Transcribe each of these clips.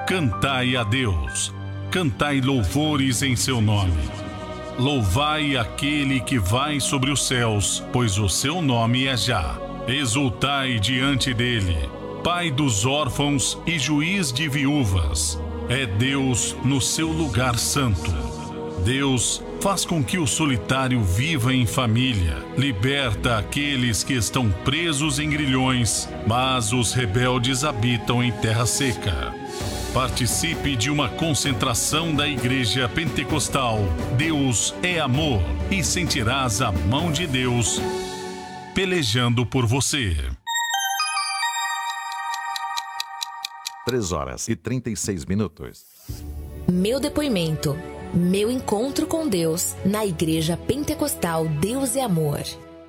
Cantai a Deus, cantai louvores em seu nome. Louvai aquele que vai sobre os céus, pois o seu nome é Já. Exultai diante dele, Pai dos órfãos e juiz de viúvas. É Deus no seu lugar santo. Deus faz com que o solitário viva em família, liberta aqueles que estão presos em grilhões, mas os rebeldes habitam em terra seca. Participe de uma concentração da Igreja Pentecostal Deus é Amor e sentirás a mão de Deus pelejando por você. 3h36. Meu depoimento, meu encontro com Deus na Igreja Pentecostal Deus é Amor.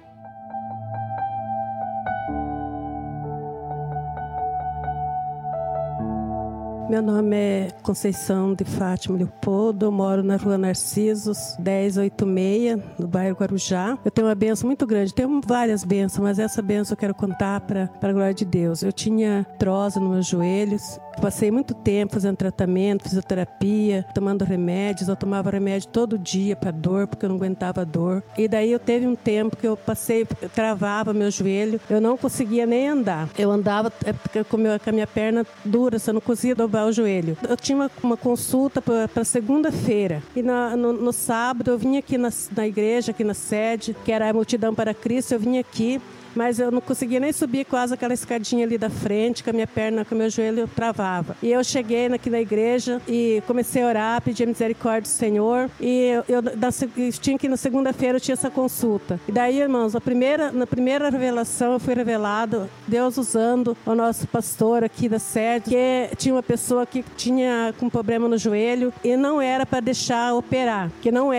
Meu nome é Conceição de Fátima Leopoldo, eu moro na Rua Narcisos, 1086, no bairro Guarujá. Eu tenho uma bênção muito grande, tenho várias bênçãos, mas essa bênção eu quero contar para a glória de Deus. Eu tinha artrose nos meus joelhos, passei muito tempo fazendo tratamento, fisioterapia, tomando remédios. Eu tomava remédio todo dia para dor, porque eu não aguentava dor. E daí eu teve um tempo que eu travava meu joelho, eu não conseguia nem andar. Eu andava com a minha perna dura, eu não conseguia dobrar o joelho. Eu tinha uma consulta para segunda-feira. E no sábado eu vim aqui na igreja, aqui na sede, que era a Multidão para Cristo, eu vim aqui. Mas eu não conseguia nem subir quase aquela escadinha ali da frente, com a minha perna, com o meu joelho travava. E eu cheguei aqui na igreja e comecei a orar, pedir a misericórdia do Senhor. E eu tinha que na segunda-feira eu tinha essa consulta. E daí, irmãos, na primeira revelação eu fui revelado, Deus usando o nosso pastor aqui da sede, que tinha uma pessoa que tinha com problema no joelho e não era para deixar operar, que não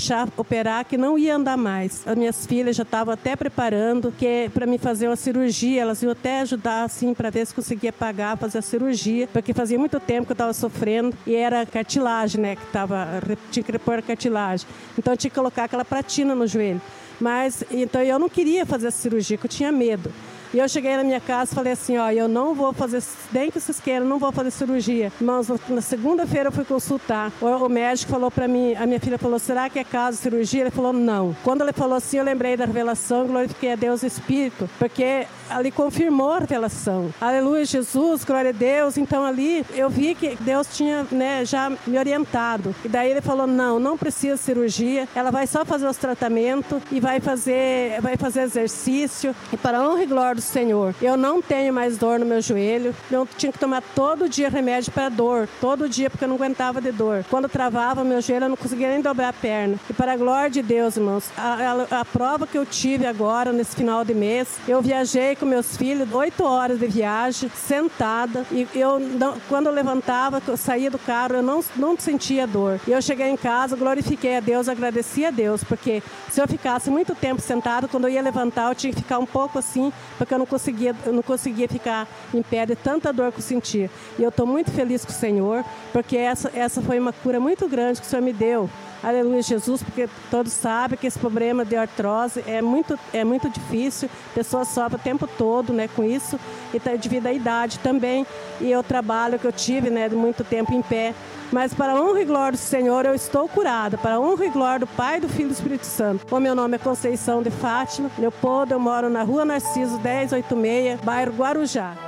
ia andar mais. As minhas filhas já estavam até preparando, para me fazer uma cirurgia, elas iam até ajudar assim para ver se conseguia pagar, fazer a cirurgia, porque fazia muito tempo que eu estava sofrendo e era cartilagem, né, tinha que repor a cartilagem, então eu tinha que colocar aquela platina no joelho, mas então eu não queria fazer a cirurgia, porque eu tinha medo. E eu cheguei na minha casa e falei assim, eu não vou fazer, nem que vocês queiram, não vou fazer cirurgia. Mas na segunda-feira eu fui consultar. O médico falou para mim, a minha filha falou, será que é caso de cirurgia? Ele falou, não. Quando ele falou assim, eu lembrei da revelação, glorifiquei a Deus Espírito, porque ali confirmou a revelação. Aleluia, Jesus, glória a Deus. Então ali eu vi que Deus tinha, né, já me orientado. E daí ele falou, não precisa de cirurgia, ela vai só fazer os tratamentos e vai fazer exercício. E para a honra e glória do Senhor, eu não tenho mais dor no meu joelho. Eu tinha que tomar todo dia remédio para dor, todo dia, porque eu não aguentava de dor. Quando travava meu joelho, eu não conseguia nem dobrar a perna. E para a glória de Deus, irmãos, a prova que eu tive agora, nesse final de mês, eu viajei com meus filhos, 8 horas de viagem, sentada, e quando eu levantava, eu saía do carro, eu não sentia dor. E eu cheguei em casa, glorifiquei a Deus, agradeci a Deus, porque se eu ficasse muito tempo sentado, quando eu ia levantar, eu tinha que ficar um pouco assim, porque eu não conseguia ficar em pé de tanta dor que eu sentia. E eu estou muito feliz com o Senhor, porque essa foi uma cura muito grande que o Senhor me deu. Aleluia, Jesus, porque todos sabem que esse problema de artrose é muito difícil, pessoas sofrem o tempo todo, né, com isso, e devido à idade também, e o trabalho que eu tive, né, de muito tempo em pé. Mas para a honra e glória do Senhor, eu estou curada, para a honra e glória do Pai, do Filho e do Espírito Santo. O meu nome é Conceição de Fátima Leopoldo, eu moro na Rua Narciso, 1086, bairro Guarujá.